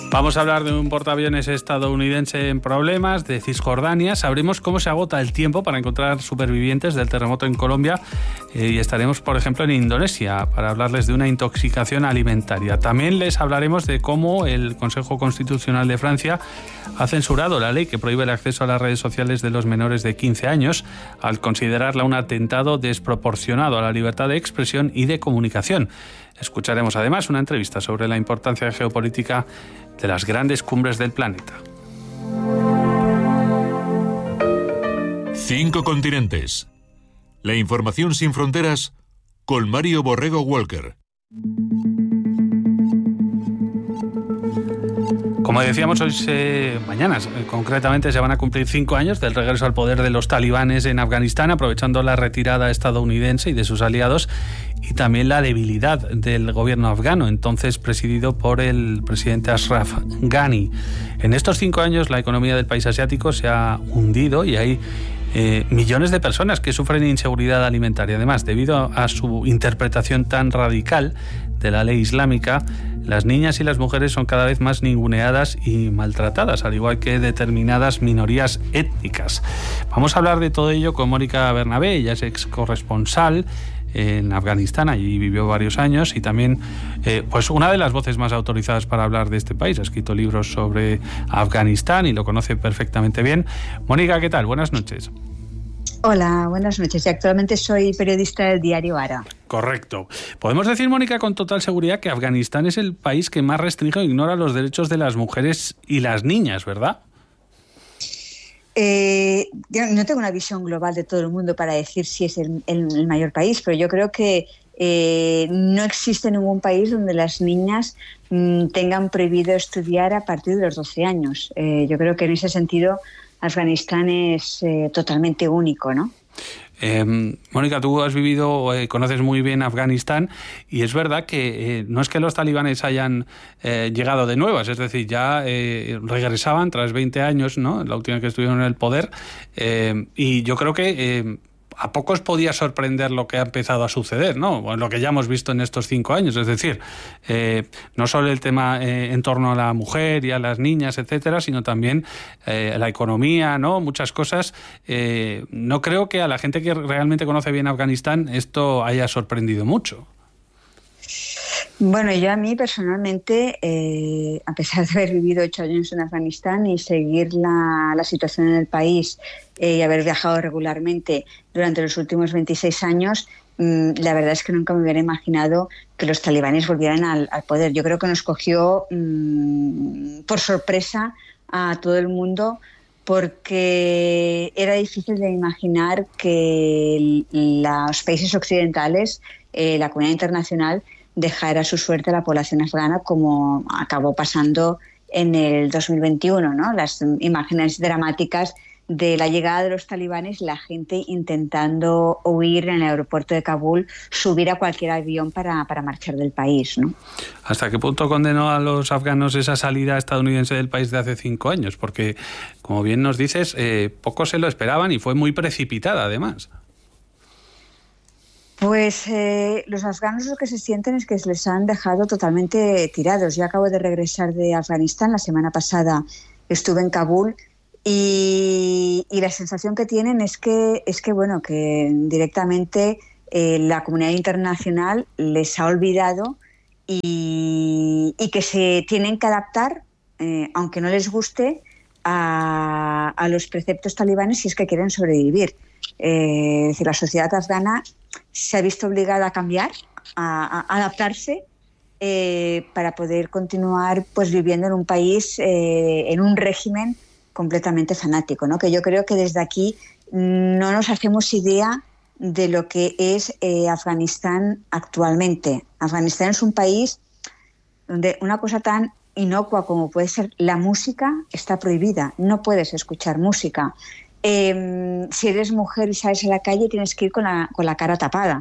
Vamos a hablar de un portaaviones estadounidense en problemas, de Cisjordania. Sabremos cómo se agota el tiempo para encontrar supervivientes del terremoto en Colombia y estaremos, por ejemplo, en Indonesia para hablarles de una intoxicación alimentaria. También les hablaremos de cómo el Consejo Constitucional de Francia ha censurado la ley que prohíbe el acceso a las redes sociales de los menores de 15 años al considerarla un atentado desproporcionado a la libertad de expresión y de comunicación. Escucharemos además una entrevista sobre la importancia geopolítica de las grandes cumbres del planeta. 5 continentes. La información sin fronteras con Mario Borrego Walker. Como decíamos, hoy mañana concretamente se van a cumplir 5 años del regreso al poder de los talibanes en Afganistán, aprovechando la retirada estadounidense y de sus aliados y también la debilidad del gobierno afgano, entonces presidido por el presidente Ashraf Ghani. En estos 5 años la economía del país asiático se ha hundido y hay millones de personas que sufren inseguridad alimentaria. Además, debido a su interpretación tan radical de la ley islámica, las niñas y las mujeres son cada vez más ninguneadas y maltratadas, al igual que determinadas minorías étnicas. Vamos a hablar de todo ello con Mónica Bernabé. Ella es ex corresponsal en Afganistán, allí vivió varios años y también pues una de las voces más autorizadas para hablar de este país. Ha escrito libros sobre Afganistán y lo conoce perfectamente bien. Mónica, ¿qué tal? Buenas noches. Hola, buenas noches. Y actualmente soy periodista del diario Ara. Correcto. Podemos decir, Mónica, con total seguridad que Afganistán es el país que más restringe o ignora los derechos de las mujeres y las niñas, ¿verdad? Yo no tengo una visión global de todo el mundo para decir si es el mayor país, pero yo creo que no existe ningún país donde las niñas tengan prohibido estudiar a partir de los 12 años. Yo creo que en ese sentido Afganistán es totalmente único, ¿no? Mónica, tú has vivido, conoces muy bien Afganistán y es verdad que no es que los talibanes hayan llegado de nuevas, es decir, ya regresaban tras 20 años, ¿no? La última que estuvieron en el poder, y yo creo que a pocos podía sorprender lo que ha empezado a suceder, ¿no? Bueno, lo que ya hemos visto en estos 5 años, es decir, no solo el tema en torno a la mujer y a las niñas, etcétera, sino también la economía, ¿no? Muchas cosas. No creo que a la gente que realmente conoce bien Afganistán esto haya sorprendido mucho. Bueno, yo a mí personalmente, a pesar de haber vivido 8 años en Afganistán y seguir la situación en el país y haber viajado regularmente durante los últimos 26 años, la verdad es que nunca me hubiera imaginado que los talibanes volvieran al poder. Yo creo que nos cogió por sorpresa a todo el mundo, porque era difícil de imaginar que los países occidentales, la comunidad internacional, dejar a su suerte a la población afgana, como acabó pasando en el 2021, ¿no? Las imágenes dramáticas de la llegada de los talibanes, la gente intentando huir en el aeropuerto de Kabul, subir a cualquier avión para marchar del país, ¿no? ¿Hasta qué punto condenó a los afganos esa salida estadounidense del país de hace 5 años? Porque, como bien nos dices, pocos se lo esperaban y fue muy precipitada, además. Pues los afganos lo que se sienten es que se les han dejado totalmente tirados. Yo acabo de regresar de Afganistán, la semana pasada estuve en Kabul y la sensación que tienen es que bueno, que directamente la comunidad internacional les ha olvidado y que se tienen que adaptar, aunque no les guste, a los preceptos talibanes si es que quieren sobrevivir. Es decir, la sociedad afgana se ha visto obligada a cambiar, a adaptarse para poder continuar pues viviendo en un país, en un régimen completamente fanático, ¿no? Que yo creo que desde aquí no nos hacemos idea de lo que es Afganistán actualmente. Afganistán es un país donde una cosa tan inocua como puede ser la música está prohibida, no puedes escuchar música. Si eres mujer y sales a la calle tienes que ir con la cara tapada.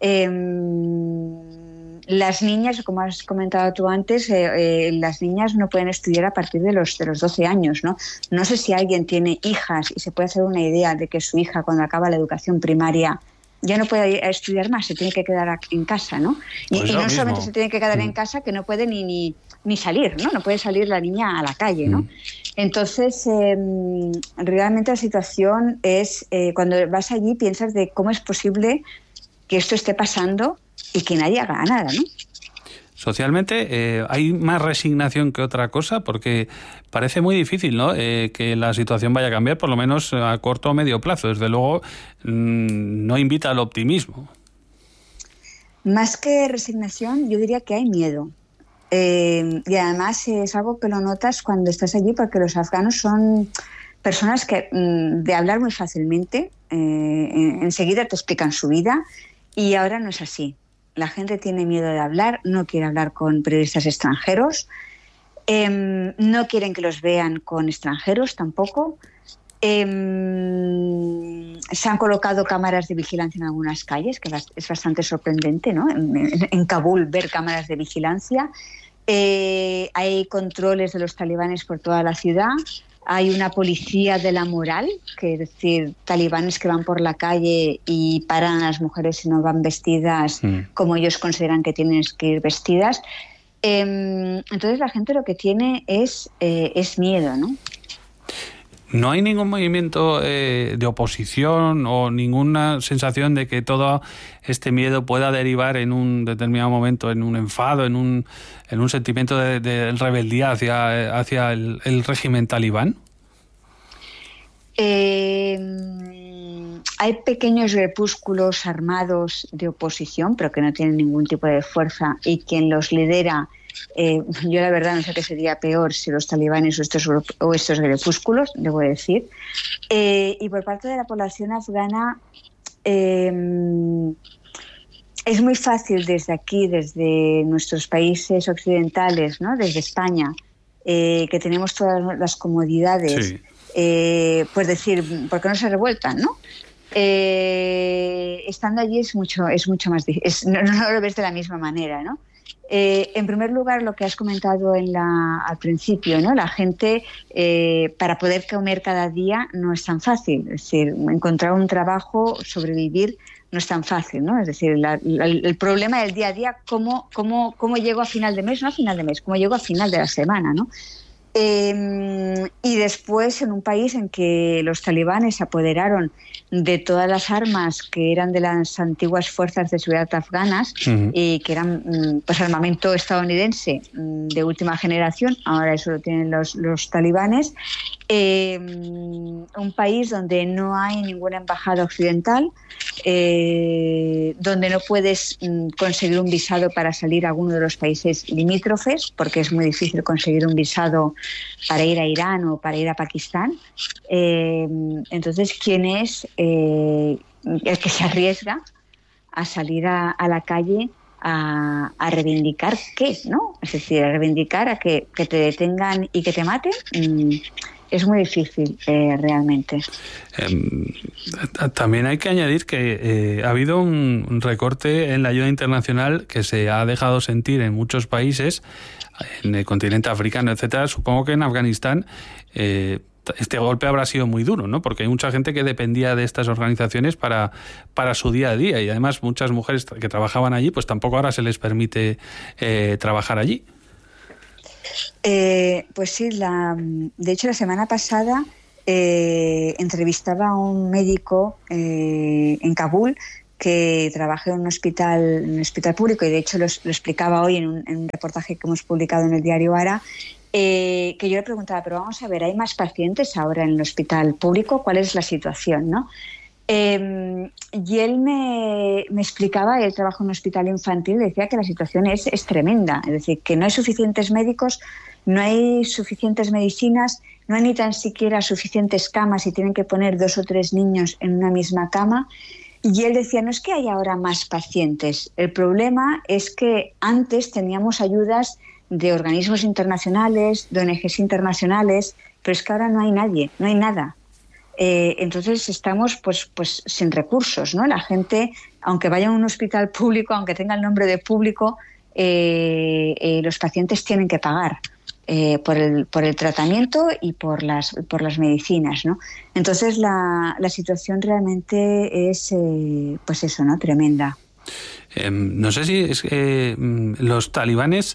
Las niñas, como has comentado tú antes, las niñas no pueden estudiar a partir de los 12 años, ¿no? No sé si alguien tiene hijas y se puede hacer una idea de que su hija, cuando acaba la educación primaria, ya no puede ir a estudiar más, se tiene que quedar en casa, ¿no? Pues y no solamente se tiene que quedar en casa, que no puede ni salir, ¿no? No puede salir la niña a la calle, ¿no? Entonces, realmente la situación es, cuando vas allí piensas de cómo es posible que esto esté pasando y que nadie haga nada, ¿no? Socialmente hay más resignación que otra cosa, porque parece muy difícil, ¿no? Que la situación vaya a cambiar, por lo menos a corto o medio plazo. Desde luego, no invita al optimismo. Más que resignación, yo diría que hay miedo. Y además es algo que lo notas cuando estás allí, porque los afganos son personas que de hablar muy fácilmente, enseguida te explican su vida, y ahora no es así. La gente tiene miedo de hablar, no quiere hablar con periodistas extranjeros, no quieren que los vean con extranjeros tampoco. Se han colocado cámaras de vigilancia en algunas calles, que es bastante sorprendente, ¿no? En Kabul ver cámaras de vigilancia. Hay controles de los talibanes por toda la ciudad. Hay una policía de la moral, que es decir, talibanes que van por la calle y paran a las mujeres si no van vestidas como ellos consideran que tienen que ir vestidas. Entonces la gente lo que tiene es miedo, ¿no? ¿No hay ningún movimiento de oposición o ninguna sensación de que todo este miedo pueda derivar en un determinado momento en un enfado, en un sentimiento de rebeldía hacia el régimen talibán? Hay pequeños grupúsculos armados de oposición, pero que no tienen ningún tipo de fuerza, y quien los lidera, yo la verdad no sé qué sería peor, si los talibanes o estos grupúsculos, debo decir. Y por parte de la población afgana es muy fácil desde aquí, desde nuestros países occidentales, ¿no? Desde España, que tenemos todas las comodidades, sí. Pues decir, ¿por qué no se revueltan, no? Estando allí es mucho más difícil, no lo ves de la misma manera, ¿no? En primer lugar, lo que has comentado al principio, ¿no? La gente, para poder comer cada día no es tan fácil. Es decir, encontrar un trabajo, sobrevivir, no es tan fácil, ¿no? Es decir, el problema del día a día, ¿cómo llego a final de mes? No a final de mes, ¿cómo llego a final de la semana, ¿no? Y después, en un país en que los talibanes se apoderaron de todas las armas que eran de las antiguas fuerzas de seguridad afganas, y que eran pues armamento estadounidense de última generación, ahora eso lo tienen los talibanes, un país donde no hay ninguna embajada occidental, donde no puedes conseguir un visado para salir a alguno de los países limítrofes, porque es muy difícil conseguir un visado para ir a Irán o para ir a Pakistán. Entonces, ¿quién es el que se arriesga a salir a la calle a reivindicar qué, ¿no? Es decir, a reivindicar a que te detengan y que te maten. Es muy difícil, realmente. También hay que añadir que ha habido un recorte en la ayuda internacional que se ha dejado sentir en muchos países, en el continente africano, etcétera. Supongo que en Afganistán este golpe habrá sido muy duro, ¿no? Porque hay mucha gente que dependía de estas organizaciones para su día a día, y además muchas mujeres que trabajaban allí, pues tampoco ahora se les permite trabajar allí. Pues sí, de hecho la semana pasada entrevistaba a un médico en Kabul que trabaja en un hospital público, y de hecho lo explicaba hoy en un reportaje que hemos publicado en el diario Ara, que yo le preguntaba, pero vamos a ver, ¿hay más pacientes ahora en el hospital público? ¿Cuál es la situación, no? Y él me explicaba, él trabaja en un hospital infantil, decía que la situación es tremenda, es decir, que no hay suficientes médicos, no hay suficientes medicinas, no hay ni tan siquiera suficientes camas y tienen que poner 2 o 3 niños en una misma cama. Y él decía, no es que haya ahora más pacientes, el problema es que antes teníamos ayudas de organismos internacionales, de ONGs internacionales, pero es que ahora no hay nadie, no hay nada. Entonces estamos pues sin recursos, ¿no? La gente, aunque vaya a un hospital público, aunque tenga el nombre de público, los pacientes tienen que pagar. por el tratamiento y por las medicinas, ¿no? Entonces la situación realmente es pues eso, ¿no? Tremenda. No sé si es los talibanes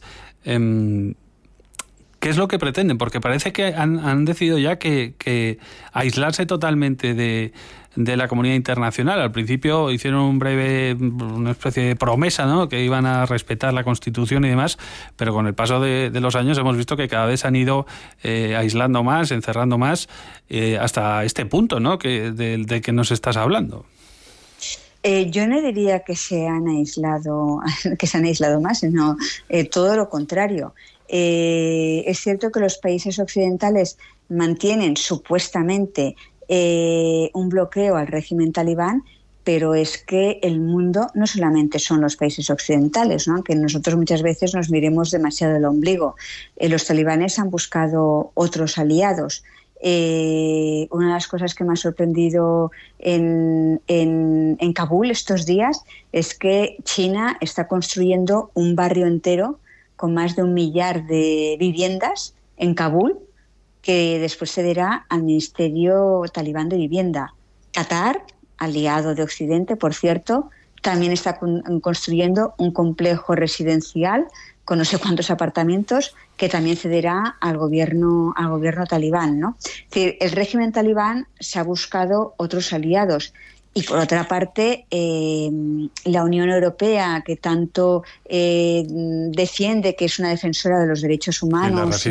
¿qué es lo que pretenden? Porque parece que han decidido ya que aislarse totalmente de la comunidad internacional. Al principio hicieron una especie de promesa, ¿no? Que iban a respetar la Constitución y demás, pero con el paso de los años hemos visto que cada vez han ido aislando más, encerrando más, hasta este punto, ¿no? Del que nos estás hablando. Yo no diría que se han aislado más, sino todo lo contrario. Es cierto que los países occidentales mantienen supuestamente un bloqueo al régimen talibán, pero es que el mundo no solamente son los países occidentales, ¿no? Aunque nosotros muchas veces nos miremos demasiado el ombligo. Los talibanes han buscado otros aliados. Una de las cosas que me ha sorprendido en Kabul estos días es que China está construyendo un barrio entero con más de 1 millar de viviendas en Kabul, que después cederá al Ministerio Talibán de Vivienda. Qatar, aliado de Occidente, por cierto, también está construyendo un complejo residencial con no sé cuántos apartamentos que también cederá al gobierno talibán, ¿no? Es decir, el régimen talibán se ha buscado otros aliados. Y por otra parte, la Unión Europea, que tanto defiende que es una defensora de los derechos humanos,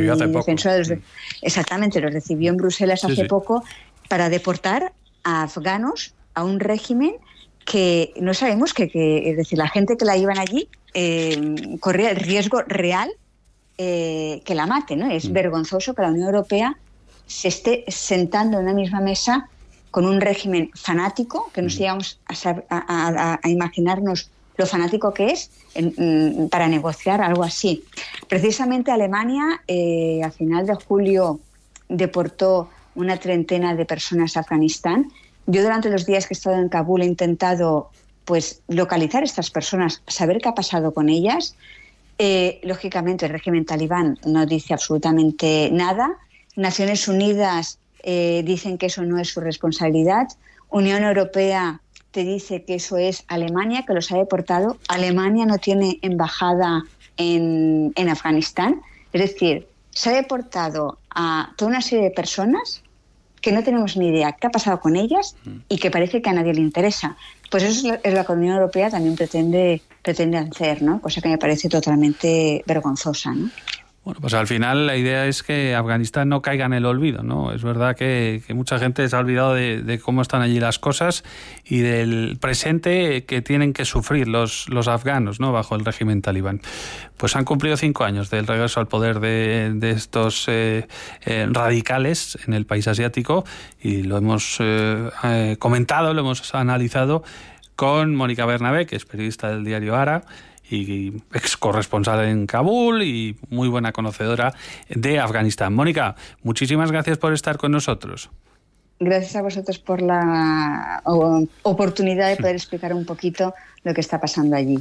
exactamente, lo recibió en Bruselas hace poco para deportar a afganos a un régimen que no sabemos es decir, la gente que la iban allí corría el riesgo real que la mate, ¿no? Es vergonzoso que la Unión Europea se esté sentando en una misma mesa con un régimen fanático, que no llegamos a imaginarnos lo fanático que es para negociar algo así. Precisamente Alemania, a final de julio, deportó una treintena de personas a Afganistán. Yo durante los días que he estado en Kabul he intentado pues localizar a estas personas, saber qué ha pasado con ellas. Lógicamente el régimen talibán no dice absolutamente nada. Naciones Unidas dicen que eso no es su responsabilidad. Unión Europea te dice que eso es Alemania, que los ha deportado. Alemania no tiene embajada en Afganistán. Es decir, se ha deportado a toda una serie de personas que no tenemos ni idea qué ha pasado con ellas y que parece que a nadie le interesa. Pues eso es lo que la Unión Europea también pretende hacer, ¿no? Cosa que me parece totalmente vergonzosa, ¿no? Bueno, pues al final la idea es que Afganistán no caiga en el olvido, ¿no? Es verdad que mucha gente se ha olvidado de cómo están allí las cosas y del presente que tienen que sufrir los afganos, ¿no? Bajo el régimen talibán. Pues han cumplido 5 años del regreso al poder de estos radicales en el país asiático y lo hemos comentado, lo hemos analizado con Mónica Bernabé, que es periodista del diario Ara y ex corresponsal en Kabul y muy buena conocedora de Afganistán. Mónica, muchísimas gracias por estar con nosotros. Gracias a vosotros por la oportunidad de poder explicar un poquito lo que está pasando allí.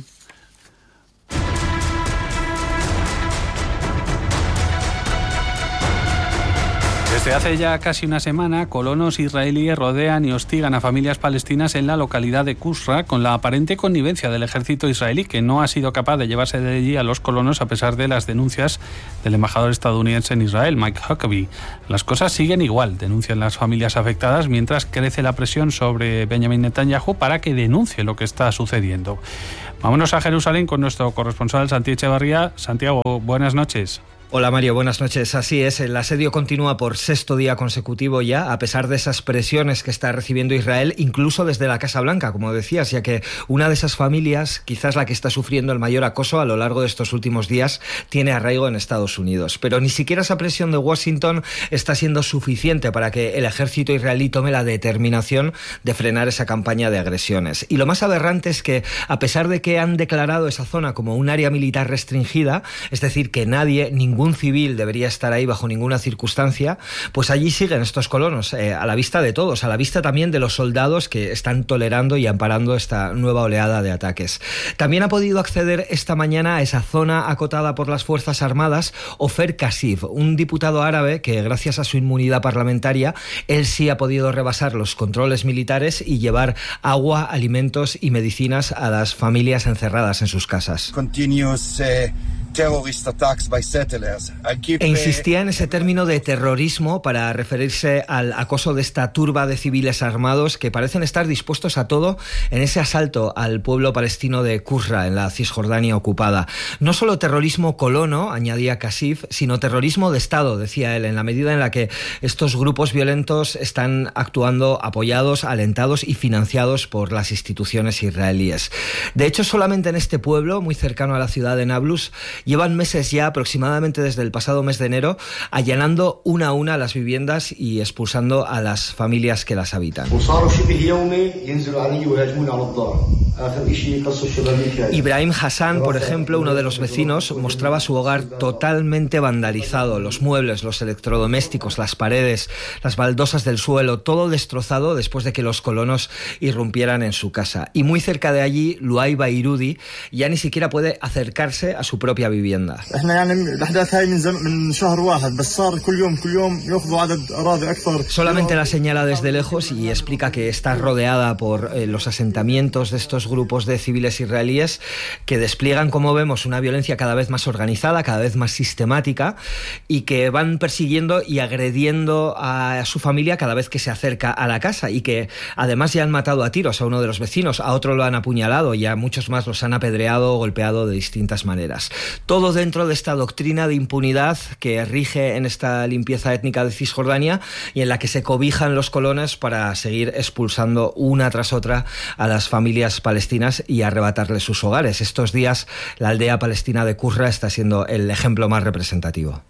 Desde hace ya casi una semana, colonos israelíes rodean y hostigan a familias palestinas en la localidad de Kusra con la aparente connivencia del ejército israelí, que no ha sido capaz de llevarse de allí a los colonos a pesar de las denuncias del embajador estadounidense en Israel, Mike Huckabee. Las cosas siguen igual, denuncian las familias afectadas, mientras crece la presión sobre Benjamin Netanyahu para que denuncie lo que está sucediendo. Vámonos a Jerusalén con nuestro corresponsal Santiago Echevarría. Santiago, buenas noches. Hola Mario, buenas noches. Así es, el asedio continúa por 6º día consecutivo ya, a pesar de esas presiones que está recibiendo Israel, incluso desde la Casa Blanca, como decías, ya que una de esas familias, quizás la que está sufriendo el mayor acoso a lo largo de estos últimos días, tiene arraigo en Estados Unidos. Pero ni siquiera esa presión de Washington está siendo suficiente para que el ejército israelí tome la determinación de frenar esa campaña de agresiones. Y lo más aberrante es que, a pesar de que han declarado esa zona como un área militar restringida, es decir, que nadie, ningún ningún civil debería estar ahí bajo ninguna circunstancia, pues allí siguen estos colonos, a la vista de todos, a la vista también de los soldados que están tolerando y amparando esta nueva oleada de ataques. También ha podido acceder esta mañana a esa zona acotada por las Fuerzas Armadas Ofer Kasif, un diputado árabe que, gracias a su inmunidad parlamentaria, él sí ha podido rebasar los controles militares y llevar agua, alimentos y medicinas a las familias encerradas en sus casas. E insistía en ese término de terrorismo para referirse al acoso de esta turba de civiles armados que parecen estar dispuestos a todo en ese asalto al pueblo palestino de Qusra, en la Cisjordania ocupada. No solo terrorismo colono, añadía Kasif, sino terrorismo de Estado, decía él, en la medida en la que estos grupos violentos están actuando apoyados, alentados y financiados por las instituciones israelíes. De hecho, solamente en este pueblo, muy cercano a la ciudad de Nablus, llevan meses ya, aproximadamente desde el pasado mes de enero, allanando una a una las viviendas y expulsando a las familias que las habitan. Ibrahim Hassan, por ejemplo, uno de los vecinos, mostraba su hogar totalmente vandalizado, los muebles, los electrodomésticos, las paredes, las baldosas del suelo, todo destrozado después de que los colonos irrumpieran en su casa. Y muy cerca de allí, Luay Bairudi ya ni siquiera puede acercarse a su propia vivienda. Solamente la señala desde lejos y explica que está rodeada por los asentamientos de estos grupos de civiles israelíes que despliegan, como vemos, una violencia cada vez más organizada, cada vez más sistemática, y que van persiguiendo y agrediendo a su familia cada vez que se acerca a la casa, y que además ya han matado a tiros a uno de los vecinos, a otro lo han apuñalado y a muchos más los han apedreado o golpeado de distintas maneras. Todo dentro de esta doctrina de impunidad que rige en esta limpieza étnica de Cisjordania y en la que se cobijan los colonos para seguir expulsando una tras otra a las familias palestinas y arrebatarles sus hogares. Estos días la aldea palestina de Qusra está siendo el ejemplo más representativo.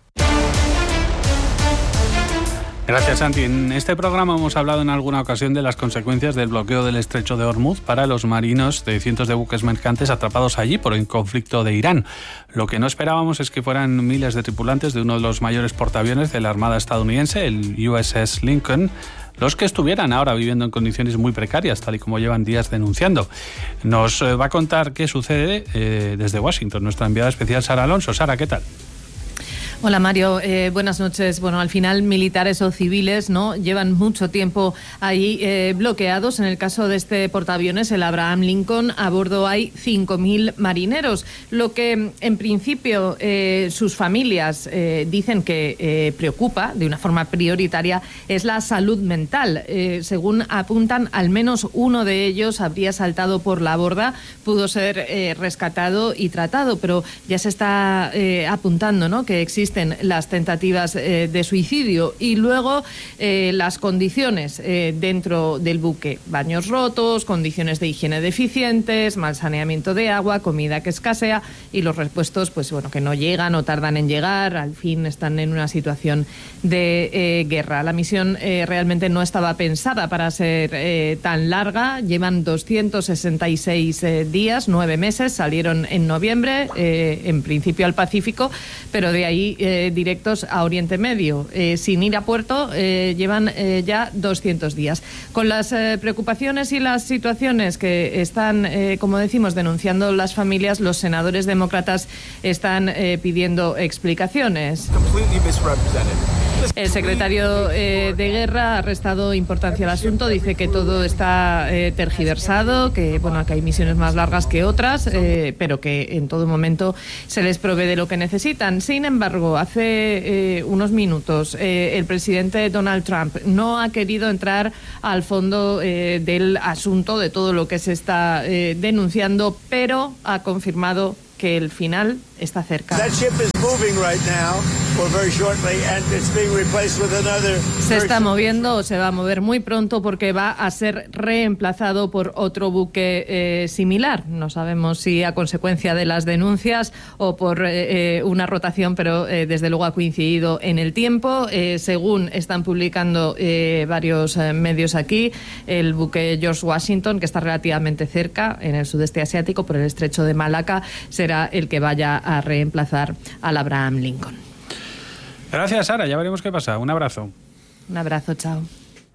Gracias, Santi. En este programa hemos hablado en alguna ocasión de las consecuencias del bloqueo del estrecho de Hormuz para los marinos de cientos de buques mercantes atrapados allí por el conflicto de Irán. Lo que no esperábamos es que fueran miles de tripulantes de uno de los mayores portaaviones de la Armada estadounidense, el USS Lincoln, los que estuvieran ahora viviendo en condiciones muy precarias, tal y como llevan días denunciando. Nos va a contar qué sucede desde Washington nuestra enviada especial Sara Alonso. Sara, ¿qué tal? Hola Mario, buenas noches. Bueno, al final militares o civiles, ¿no?, llevan mucho tiempo ahí bloqueados. En el caso de este portaaviones, el Abraham Lincoln, a bordo hay 5.000 marineros. Lo que en principio sus familias dicen que preocupa de una forma prioritaria es la salud mental. Según apuntan, al menos uno de ellos habría saltado por la borda, pudo ser rescatado y tratado, pero ya se está apuntando, ¿no?, que existen las tentativas de suicidio. Y luego las condiciones dentro del buque: baños rotos, condiciones de higiene deficientes, mal saneamiento de agua, comida que escasea y los repuestos, pues bueno, que no llegan o tardan en llegar. Al fin están en una situación de guerra. La misión realmente no estaba pensada para ser tan larga. Llevan 266 días, 9 meses. Salieron en noviembre, en principio al Pacífico, pero de ahí directos a Oriente Medio. Sin ir a puerto, llevan ya 200 días. Con las preocupaciones y las situaciones que están, como decimos, denunciando las familias, los senadores demócratas están pidiendo explicaciones. El secretario de Guerra ha restado importancia al asunto, dice que todo está tergiversado, que bueno, que hay misiones más largas que otras, pero que en todo momento se les provee de lo que necesitan. Sin embargo, hace unos minutos el presidente Donald Trump no ha querido entrar al fondo del asunto, de todo lo que se está denunciando, pero ha confirmado que el final está cerca. Se está moviendo o se va a mover muy pronto porque va a ser reemplazado por otro buque similar. No sabemos si a consecuencia de las denuncias o por una rotación, pero desde luego ha coincidido en el tiempo. Según están publicando varios medios aquí, el buque George Washington, que está relativamente cerca en el sudeste asiático por el estrecho de Malaca, será el que vaya a reemplazar al Abraham Lincoln. Gracias, Sara. Ya veremos qué pasa. Un abrazo. Un abrazo, chao.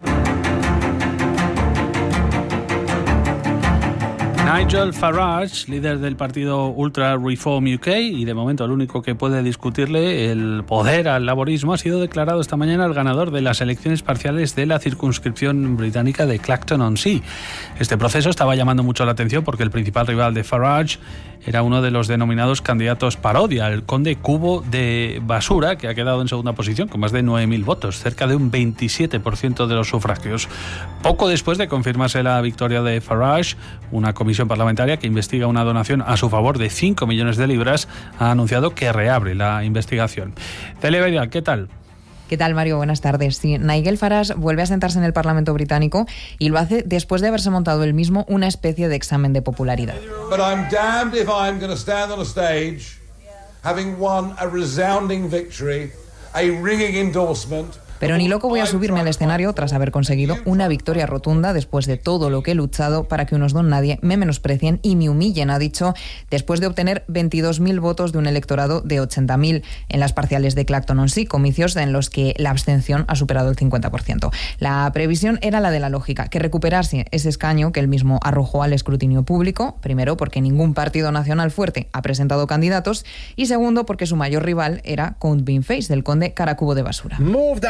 Nigel Farage, líder del partido Ultra Reform UK y de momento el único que puede discutirle el poder al laborismo, ha sido declarado esta mañana el ganador de las elecciones parciales de la circunscripción británica de Clacton-on-Sea. Este proceso estaba llamando mucho la atención porque el principal rival de Farage era uno de los denominados candidatos parodia, el conde Cubo de Basura, que ha quedado en segunda posición con más de 9.000 votos, cerca de un 27% de los sufragios. Poco después de confirmarse la victoria de Farage, una comisión parlamentaria que investiga una donación a su favor de 5 millones de libras ha anunciado que reabre la investigación. Celia Vidal, ¿qué tal? ¿Qué tal, Mario? Buenas tardes. Sí, Nigel Farage vuelve a sentarse en el Parlamento británico y lo hace después de haberse montado él mismo una especie de examen de popularidad. But I'm damned if I'm going to stand on a stage having won a resounding victory, a ringing endorsement. Pero ni loco voy a subirme al escenario tras haber conseguido una victoria rotunda después de todo lo que he luchado para que unos don nadie me menosprecien y me humillen, ha dicho, después de obtener 22.000 votos de un electorado de 80.000 en las parciales de Clacton-on-Sea, comicios en los que la abstención ha superado el 50%. La previsión era la de la lógica, que recuperase ese escaño que él mismo arrojó al escrutinio público, primero porque ningún partido nacional fuerte ha presentado candidatos y segundo porque su mayor rival era Count Beanface, del conde Caracubo de Basura.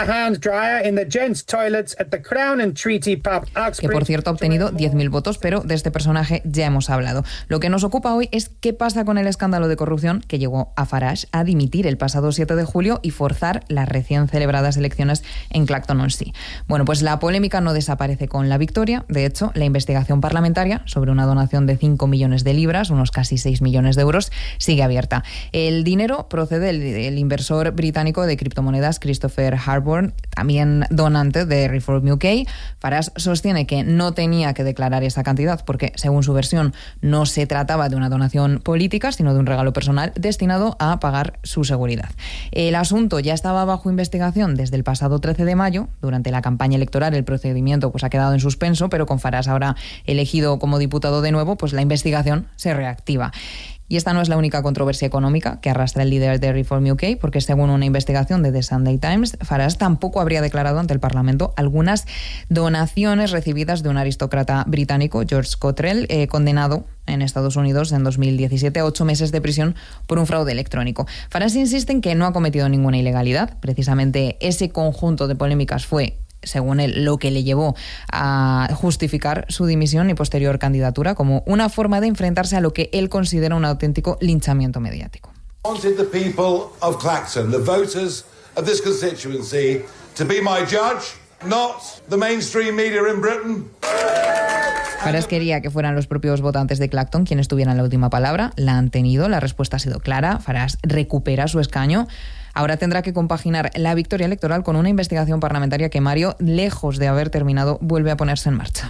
Que por cierto ha obtenido 10.000 votos, pero de este personaje ya hemos hablado. Lo que nos ocupa hoy es qué pasa con el escándalo de corrupción que llevó a Farage a dimitir el pasado 7 de julio y forzar las recién celebradas elecciones en Clacton-on-Sea. Bueno, pues la polémica no desaparece con la victoria. De hecho, la investigación parlamentaria sobre una donación de 5 millones de libras, unos casi 6 millones de euros, sigue abierta. El dinero procede del inversor británico de criptomonedas Christopher Harborn, también donante de Reform UK. Farage sostiene que no tenía que declarar esa cantidad porque, según su versión, no se trataba de una donación política, sino de un regalo personal destinado a pagar su seguridad. El asunto ya estaba bajo investigación desde el pasado 13 de mayo. Durante la campaña electoral el procedimiento ha quedado en suspenso, pero con Farage ahora elegido como diputado de nuevo, la investigación se reactiva. Y esta no es la única controversia económica que arrastra el líder de Reform UK, porque según una investigación de The Sunday Times, Farage tampoco habría declarado ante el Parlamento algunas donaciones recibidas de un aristócrata británico, George Cottrell, condenado en Estados Unidos en 2017 a 8 meses de prisión por un fraude electrónico. Farage insiste en que no ha cometido ninguna ilegalidad. Precisamente ese conjunto de polémicas fue, según él, lo que le llevó a justificar su dimisión y posterior candidatura como una forma de enfrentarse a lo que él considera un auténtico linchamiento mediático. Wanted the people of Clacton, the voters of this constituency, to be my judge, not the mainstream media in Britain. Farage quería que fueran los propios votantes de Clacton quienes tuvieran la última palabra. La han tenido, la respuesta ha sido clara. Farage recupera su escaño. Ahora tendrá que compaginar la victoria electoral con una investigación parlamentaria que, Mario, lejos de haber terminado, vuelve a ponerse en marcha.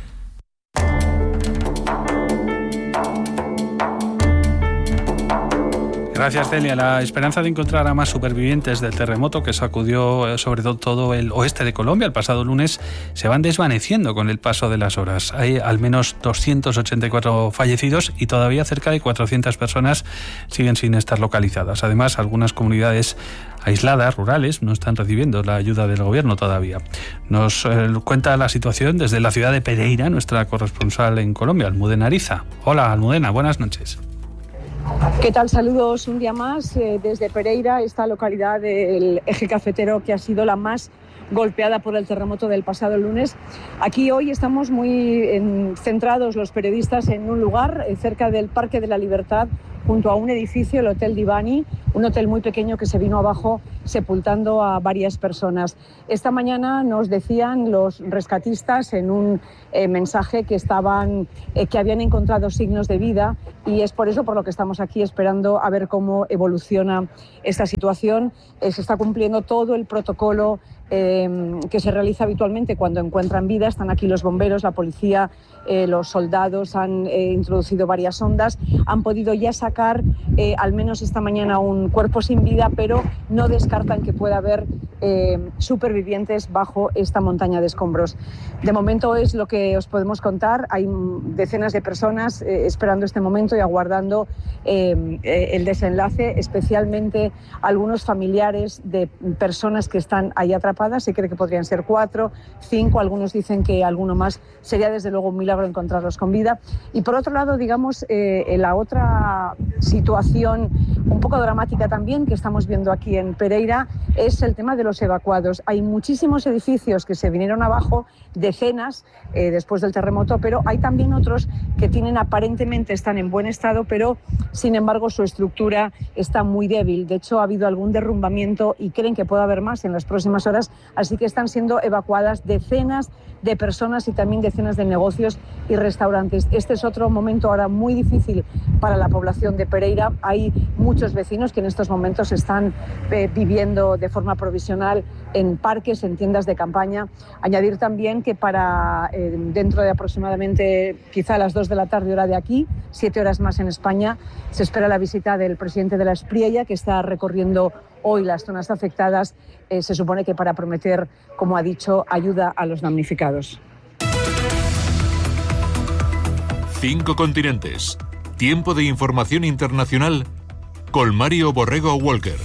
Gracias, Celia. La esperanza de encontrar a más supervivientes del terremoto que sacudió sobre todo el oeste de Colombia el pasado lunes se van desvaneciendo con el paso de las horas. Hay al menos 284 fallecidos y todavía cerca de 400 personas siguen sin estar localizadas. Además, algunas comunidades aisladas, rurales, no están recibiendo la ayuda del gobierno todavía. Nos cuenta la situación desde la ciudad de Pereira, nuestra corresponsal en Colombia, Almudena Ariza. Hola, Almudena, buenas noches. ¿Qué tal? Saludos un día más desde Pereira, esta localidad del eje cafetero que ha sido la más golpeada por el terremoto del pasado lunes. Aquí hoy estamos muy centrados los periodistas en un lugar cerca del Parque de la Libertad, junto a un edificio, el Hotel Divani, un hotel muy pequeño que se vino abajo sepultando a varias personas. Esta mañana nos decían los rescatistas en un mensaje que habían encontrado signos de vida y es por eso por lo que estamos aquí esperando a ver cómo evoluciona esta situación. Se está cumpliendo todo el protocolo que se realiza habitualmente cuando encuentran vida. Están aquí los bomberos, la policía, los soldados, han introducido varias sondas, han podido ya sacar al menos esta mañana un cuerpo sin vida, pero no descartan que pueda haber supervivientes bajo esta montaña de escombros. De momento es lo que os podemos contar. Hay decenas de personas esperando este momento y aguardando el desenlace, especialmente algunos familiares de personas que están ahí atrapadas. Se cree que podrían ser 4, 5, algunos dicen que alguno más. Sería desde luego un milagro encontrarlos con vida. Y por otro lado, digamos, la otra situación un poco dramática también que estamos viendo aquí en Pereira es el tema de los evacuados. Hay muchísimos edificios que se vinieron abajo, decenas después del terremoto, pero hay también otros que aparentemente están en buen estado, pero sin embargo su estructura está muy débil. De hecho, ha habido algún derrumbamiento y creen que puede haber más en las próximas horas, así que están siendo evacuadas decenas de personas y también decenas de negocios y restaurantes. Este es otro momento ahora muy difícil para la población de Pereira. Hay muchos vecinos que en estos momentos están viviendo de forma provisional en parques, en tiendas de campaña. Añadir también que para dentro de aproximadamente quizá a las 2 de la tarde hora de aquí, 7 horas más en España, se espera la visita del presidente de la Espriella, que está recorriendo hoy las zonas afectadas, se supone que para prometer, como ha dicho, ayuda a los damnificados. 5 continentes. Tiempo de información internacional con Mario Borrego Walker.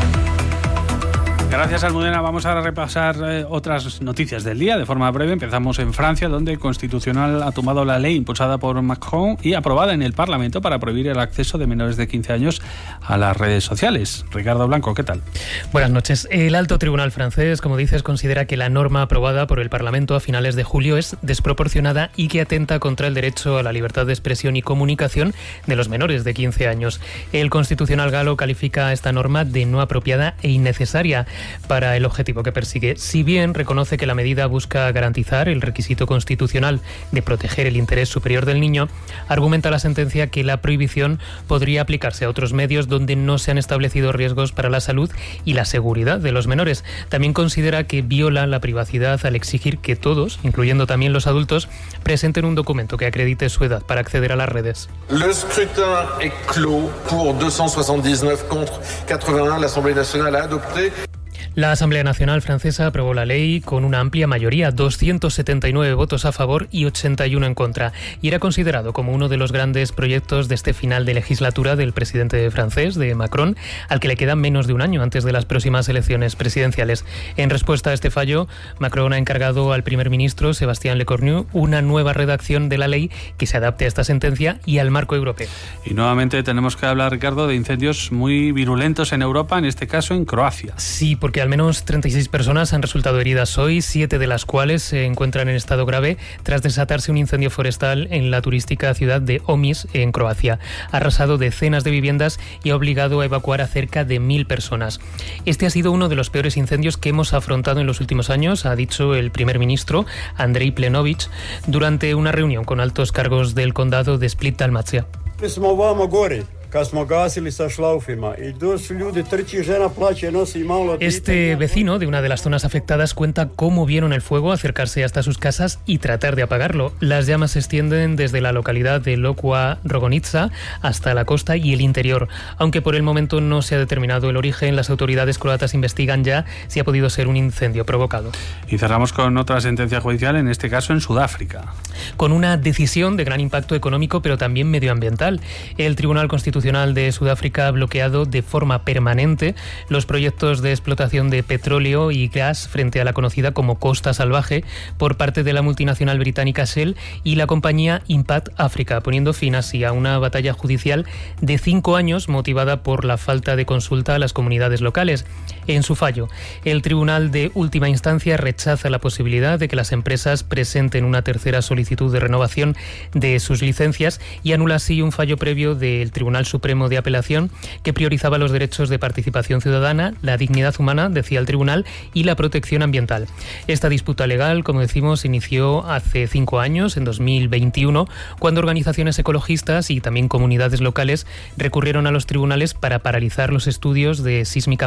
Gracias, Almudena. Vamos a repasar otras noticias del día de forma breve. Empezamos en Francia, donde el Constitucional ha tomado la ley impulsada por Macron y aprobada en el Parlamento para prohibir el acceso de menores de 15 años a las redes sociales. Ricardo Blanco, ¿qué tal? Buenas noches. El alto tribunal francés, como dices, considera que la norma aprobada por el Parlamento a finales de julio es desproporcionada y que atenta contra el derecho a la libertad de expresión y comunicación de los menores de 15 años. El Constitucional galo califica esta norma de no apropiada e innecesaria para el objetivo que persigue. Si bien reconoce que la medida busca garantizar el requisito constitucional de proteger el interés superior del niño, argumenta la sentencia que la prohibición podría aplicarse a otros medios donde no se han establecido riesgos para la salud y la seguridad de los menores. También considera que viola la privacidad al exigir que todos, incluyendo también los adultos, presenten un documento que acredite su edad para acceder a las redes. Le scrutin est clos. Pour 279 contre 81, l'Assemblée nationale a adopté. La Asamblea Nacional francesa aprobó la ley con una amplia mayoría, 279 votos a favor y 81 en contra, y era considerado como uno de los grandes proyectos de este final de legislatura del presidente francés, de Macron, al que le queda menos de un año antes de las próximas elecciones presidenciales. En respuesta a este fallo, Macron ha encargado al primer ministro, Sébastien Lecornu, una nueva redacción de la ley que se adapte a esta sentencia y al marco europeo. Y nuevamente tenemos que hablar, Ricardo, de incendios muy virulentos en Europa, en este caso en Croacia. Sí, porque al menos 36 personas han resultado heridas hoy, 7 de las cuales se encuentran en estado grave tras desatarse un incendio forestal en la turística ciudad de Omis, en Croacia. Ha arrasado decenas de viviendas y ha obligado a evacuar a cerca de 1.000 personas. Este ha sido uno de los peores incendios que hemos afrontado en los últimos años, ha dicho el primer ministro, Andrej Plenković, durante una reunión con altos cargos del condado de Split-Dalmacia. Este vecino de una de las zonas afectadas cuenta cómo vieron el fuego acercarse hasta sus casas y tratar de apagarlo. Las llamas se extienden desde la localidad de Lokva Rogonica hasta la costa y el interior. Aunque por el momento no se ha determinado el origen, las autoridades croatas investigan ya si ha podido ser un incendio provocado. Y cerramos con otra sentencia judicial, en este caso en Sudáfrica. Con una decisión de gran impacto económico, pero también medioambiental. El Tribunal Constitucional de Sudáfrica ha bloqueado de forma permanente los proyectos de explotación de petróleo y gas frente a la conocida como Costa Salvaje por parte de la multinacional británica Shell y la compañía Impact Africa, poniendo fin así a una batalla judicial de 5 años motivada por la falta de consulta a las comunidades locales. En su fallo, el Tribunal de Última Instancia rechaza la posibilidad de que las empresas presenten una tercera solicitud de renovación de sus licencias y anula así un fallo previo del Tribunal Supremo de Apelación que priorizaba los derechos de participación ciudadana, la dignidad humana, decía el tribunal, y la protección ambiental. Esta disputa legal, como decimos, inició hace 5 años, en 2021, cuando organizaciones ecologistas y también comunidades locales recurrieron a los tribunales para paralizar los estudios de sísmica